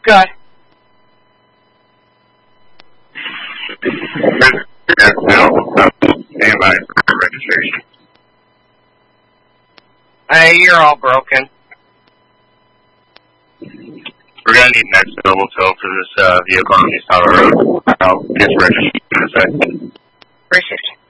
Good. Standby for registration. Hey, you're all broken. We're going to need next available tow for this vehicle on East Tower Road. I'll get registered in a second. Appreciate it.